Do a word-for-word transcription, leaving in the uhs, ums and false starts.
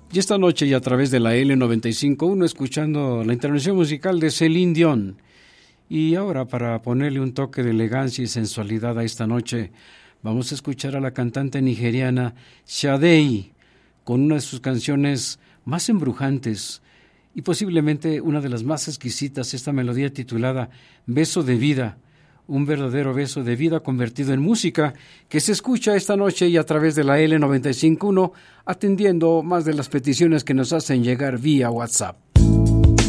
Y esta noche y a través de la L noventa y cinco punto uno escuchando la intervención musical de Celine Dion. Y ahora, para ponerle un toque de elegancia y sensualidad a esta noche, vamos a escuchar a la cantante nigeriana Sade con una de sus canciones más embrujantes y posiblemente una de las más exquisitas, esta melodía titulada Beso de Vida, un verdadero beso de vida convertido en música que se escucha esta noche y a través de la L noventa y cinco punto uno, atendiendo más de las peticiones que nos hacen llegar vía WhatsApp.